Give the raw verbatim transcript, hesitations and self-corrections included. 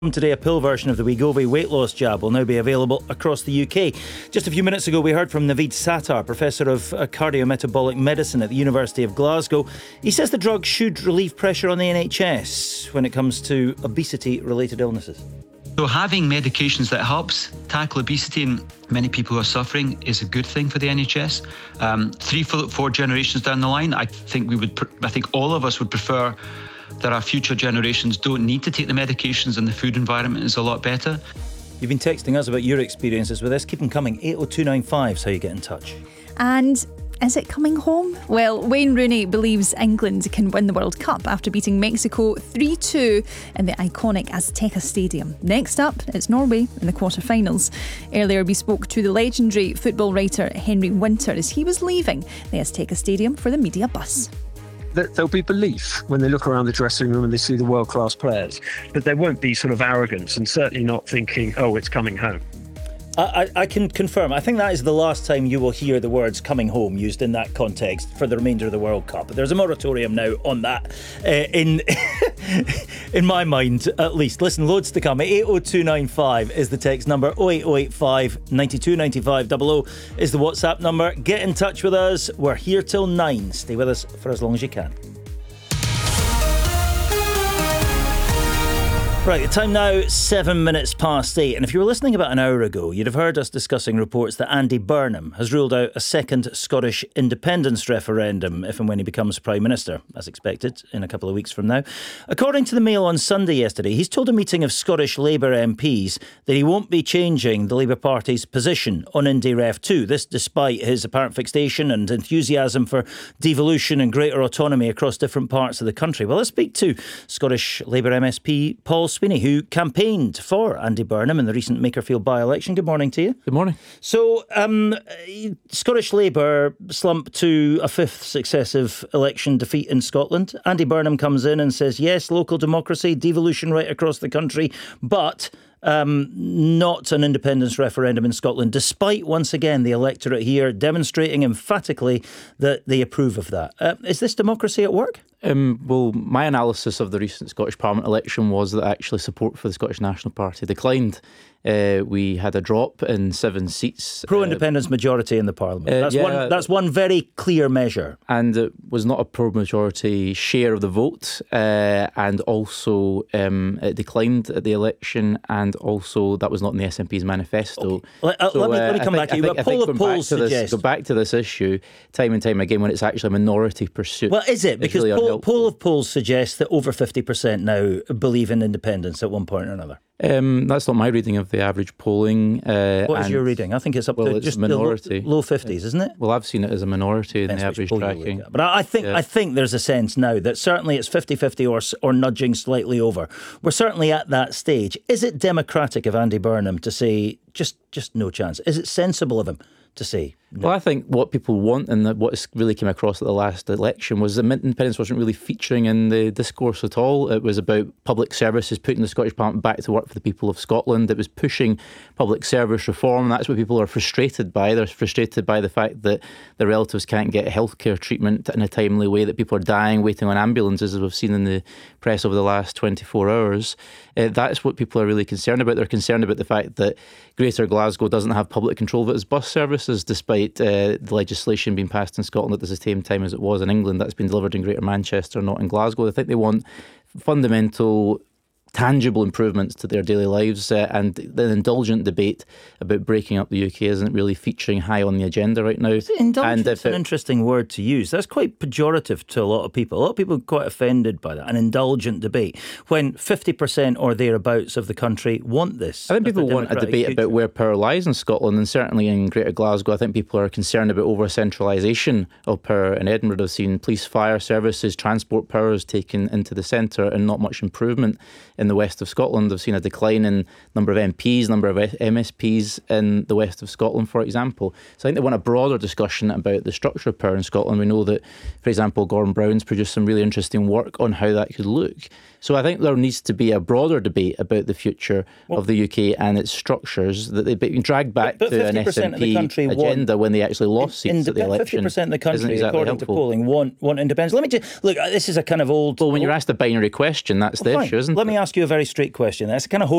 Today, a pill version of the Wegovy weight loss jab will now be available across the U K. Just a few minutes ago, we heard from Naveed Sattar, Professor of uh, Cardiometabolic Medicine at the University of Glasgow. He says the drug should relieve pressure on the N H S when it comes to obesity-related illnesses. So having medications that helps tackle obesity in many people who are suffering is a good thing for the N H S. Um, three, four generations down the line, I think we would. I think all of us would prefer that our future generations don't need to take the medications and the food environment is a lot better. You've been texting us about your experiences with this. Keep them coming. eight oh two nine five is how you get in touch. And is it coming home? Well, Wayne Rooney believes England can win the World Cup after beating Mexico three two in the iconic Azteca Stadium. Next up, it's Norway in the quarter-finals. Earlier, we spoke to the legendary football writer Henry Winter as he was leaving the Azteca Stadium for the media bus. There'll be belief when they look around the dressing room and they see the world-class players, but there won't be sort of arrogance and certainly not thinking, oh, it's coming home. I, I can confirm. I think that is the last time you will hear the words coming home used in that context for the remainder of the World Cup. There's a moratorium now on that, uh, in in my mind at least. Listen, loads to come. eight oh two nine five is the text number. oh eight oh eight five, nine two nine five, double oh is the WhatsApp number. Get in touch with us. We're here till nine. Stay with us for as long as you can. Right, the time now, seven minutes past eight. And if you were listening about an hour ago, you'd have heard us discussing reports that Andy Burnham has ruled out a second Scottish independence referendum if and when he becomes Prime Minister, as expected, in a couple of weeks from now. According to the Mail on Sunday yesterday, he's told a meeting of Scottish Labour M Ps that he won't be changing the Labour Party's position on Indy Ref two. This despite his apparent fixation and enthusiasm for devolution and greater autonomy across different parts of the country. Well, let's speak to Scottish Labour M S P Paul Sweeney, who campaigned for Andy Burnham in the recent Makerfield by-election. Good morning to you. Good morning. So, um, Scottish Labour slump to a fifth successive election defeat in Scotland. Andy Burnham comes in and says, yes, local democracy, devolution right across the country, but Um, not an independence referendum in Scotland, despite, once again, the electorate here demonstrating emphatically that they approve of that. Uh, is this democracy at work? Um, well, my analysis of the recent Scottish Parliament election was that actually support for the Scottish National Party declined. Uh, we had a drop in seven seats. Pro-independence uh, majority in the Parliament. Uh, that's, yeah, one, that's one very clear measure. And it was not a pro-majority share of the vote. Uh, and also um, it declined at the election. And also that was not in the S N P's manifesto. Okay. Let, uh, so, let, me, let me uh, come I back think, to you. I think, A poll of polls suggests... Go back to this issue time and time again when it's actually a minority pursuit. Well, is it? Because really poll, poll of polls suggests that over fifty percent now believe in independence at one point or another. Um, that's not my reading of the average polling. Uh, what is your reading? I think it's up well, to it's just minority. the low, low fifties, isn't it? Well, I've seen it as a minority in Depends the average tracking. But I think yeah. I think there's a sense now that certainly it's fifty-fifty or or nudging slightly over. We're certainly at that stage. Is it democratic of Andy Burnham to say just just no chance? Is it sensible of him to say no? Well, I think what people want and what really came across at the last election was that independence wasn't really featuring in the discourse at all. It was about public services, putting the Scottish Parliament back to work for the people of Scotland. It was pushing public service reform. That's what people are frustrated by. They're frustrated by the fact that their relatives can't get healthcare treatment in a timely way, that people are dying waiting on ambulances, as we've seen in the press over the last twenty-four hours. Uh, that's what people are really concerned about. They're concerned about the fact that Greater Glasgow doesn't have public control of its bus services, despite Uh, the legislation being passed in Scotland at the same time as it was in England. That's been delivered in Greater Manchester, not in Glasgow. I think they want fundamental, tangible improvements to their daily lives, uh, and the indulgent debate about breaking up the U K isn't really featuring high on the agenda right now. Indulgent is an interesting word to use. That's quite pejorative to a lot of people. A lot of people are quite offended by that, an indulgent debate, when fifty percent or thereabouts of the country want this. I think people want a debate future. about where power lies in Scotland, and certainly in Greater Glasgow. I think people are concerned about over-centralisation of power. In Edinburgh, they've seen police, fire services, transport powers taken into the centre and not much improvement. In the west of Scotland, they've seen a decline in number of M Ps, number of M S Ps in the west of Scotland, for example. So I think they want a broader discussion about the structure of power in Scotland. We know that, for example, Gordon Brown's produced some really interesting work on how that could look. So I think there needs to be a broader debate about the future well, of the U K and its structures, that they've been dragged back but, but to an S N P agenda when they actually lost seats at the election. fifty percent of the country, exactly according helpful. to polling, want, want independence. Let me just, look, this is a kind of old... Well, when you're asked a binary question, that's well, the fine. issue, isn't Let it? me ask you a very straight question. That's a kind of